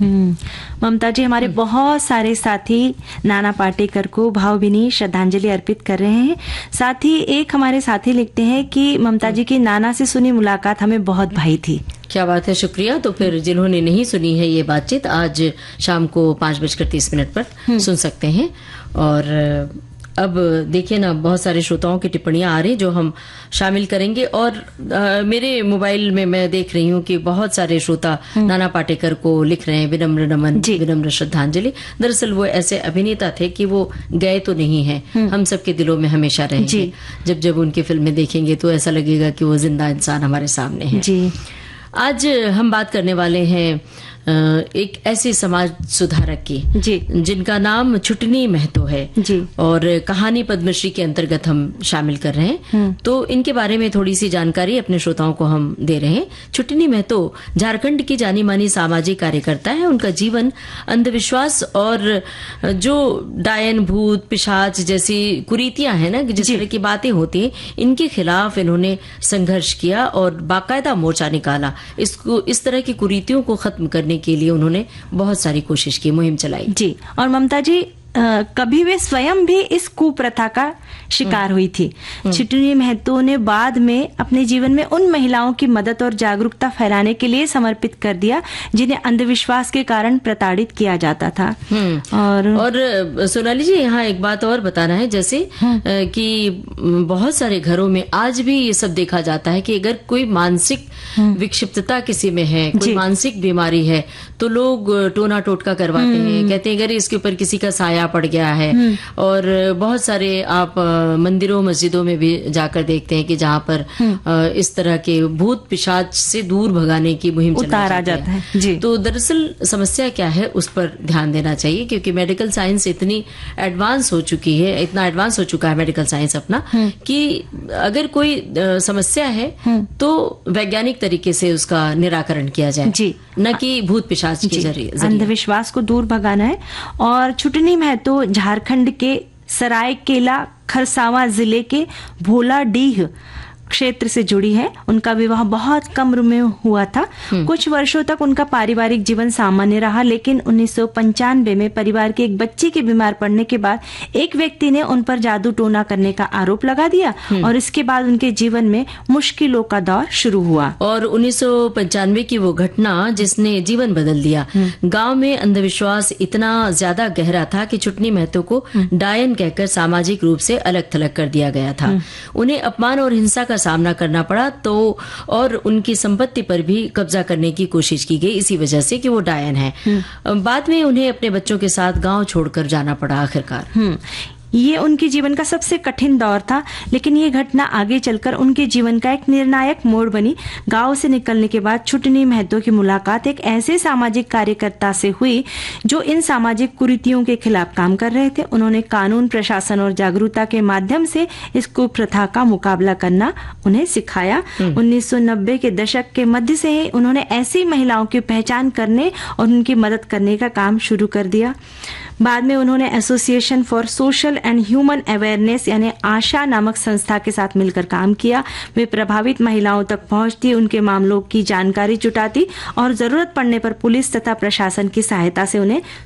ममता जी, हमारे बहुत सारे साथी नाना पाटेकर को भावभीनी श्रद्धांजलि अर्पित कर रहे हैं। साथ ही एक हमारे साथी लिखते हैं कि ममता जी की नाना से सुनी मुलाकात हमें बहुत भाई थी। क्या बात है, शुक्रिया। तो फिर जिन्होंने नहीं सुनी है ये बातचीत, आज शाम को 5:30 पर सुन सकते हैं। और अब देखिए ना, बहुत सारे श्रोताओं की टिप्पणियां आ रही जो हम शामिल करेंगे। और मेरे मोबाइल में मैं देख रही हूँ कि बहुत सारे श्रोता नाना पाटेकर को लिख रहे हैं विनम्र नमन, विनम्र श्रद्धांजलि। दरअसल वो ऐसे अभिनेता थे कि वो गए तो नहीं है, हम सबके दिलों में हमेशा रहेंगे। जब जब उनकी फिल्में देखेंगे तो ऐसा लगेगा कि वो जिंदा इंसान हमारे सामने है। आज हम बात करने वाले हैं एक ऐसे समाज सुधारक की जिनका नाम छुटनी महतो है और कहानी पद्मश्री के अंतर्गत हम शामिल कर रहे हैं। तो इनके बारे में थोड़ी सी जानकारी अपने श्रोताओं को हम दे रहे हैं। छुटनी महतो झारखंड की जानी मानी सामाजिक कार्यकर्ता है। उनका जीवन अंधविश्वास और जो डायन, भूत, पिशाच जैसी कुरीतियां हैं ना, जिस तरह की बातें होती हैं, इनके खिलाफ इन्होंने संघर्ष किया और बाकायदा मोर्चा निकाला। इसको, इस तरह की कुरीतियों को खत्म करने के लिए उन्होंने बहुत सारी कोशिश की, मुहिम चलाई। और ममता जी, कभी वे स्वयं भी इस कुप्रथा का शिकार हुई थी। छुटनी महतो ने बाद में अपने जीवन में उन महिलाओं की मदद और जागरूकता फैलाने के लिए समर्पित कर दिया जिन्हें अंधविश्वास के कारण प्रताड़ित किया जाता था। और सोनाली जी, यहाँ एक बात और बताना है, जैसे कि बहुत सारे घरों में आज भी ये सब देखा जाता है कि अगर कोई मानसिक विक्षिप्तता किसी में है, कोई मानसिक बीमारी है, तो लोग टोना टोटका करवाते हैं, कहते हैं अगर इसके ऊपर किसी का साया पड़ गया है। और बहुत सारे आप मंदिरों मस्जिदों में भी जाकर देखते हैं कि जहाँ पर इस तरह के भूत पिशाच से दूर भगाने की मुहिम उतारा जाता है। जी। तो दरअसल समस्या क्या है उस पर ध्यान देना चाहिए, क्योंकि मेडिकल साइंस इतनी एडवांस हो चुकी है, इतना एडवांस हो चुका है मेडिकल साइंस अपना, कि अगर कोई समस्या है तो वैज्ञानिक तरीके से उसका निराकरण किया जाए, न कि भूत पिशाच के जरिए अंधविश्वास को दूर भगाना है। और छुटनी महतो झारखंड के सरायकेला खरसावां जिले के भोलाडीह क्षेत्र से जुड़ी है। उनका विवाह बहुत कम उम्र में हुआ था। कुछ वर्षों तक उनका पारिवारिक जीवन सामान्य रहा, लेकिन 1995 में परिवार के एक बच्चे के बीमार पड़ने के बाद एक व्यक्ति ने उन पर जादू टोना करने का आरोप लगा दिया और इसके बाद उनके जीवन में मुश्किलों का दौर शुरू हुआ। और 1995 की वो घटना जिसने जीवन बदल दिया। गांव में अंधविश्वास इतना ज्यादा गहरा था कि छुटनी महतो को डायन कहकर सामाजिक रूप से अलग थलग कर दिया गया था। उन्हें अपमान और हिंसा का सामना करना पड़ा, तो और उनकी संपत्ति पर भी कब्जा करने की कोशिश की गई, इसी वजह से कि वो डायन है। बाद में उन्हें अपने बच्चों के साथ गांव छोड़कर जाना पड़ा आखिरकार। ये उनके जीवन का सबसे कठिन दौर था, लेकिन ये घटना आगे चलकर उनके जीवन का एक निर्णायक मोड़ बनी। गांव से निकलने के बाद छुटनी महतो की मुलाकात एक ऐसे सामाजिक कार्यकर्ता से हुई जो इन सामाजिक कुरीतियों के खिलाफ काम कर रहे थे। उन्होंने कानून, प्रशासन और जागरूकता के माध्यम से इस कुप्रथा का मुकाबला करना उन्हें सिखाया। 1990 के दशक के मध्य से ही उन्होंने ऐसी महिलाओं की पहचान करने और उनकी मदद करने का काम शुरू कर दिया। बाद में उन्होंने association for social and human awareness यानी आशा नामक संस्था के साथ मिलकर काम किया। वे प्रभावित महिलाओं तक पहुंचती, उनके मामलों की जानकारी जुटाती और जरूरत पड़ने पर पुलिस तथा प्रशासन की सहायता से उन्हें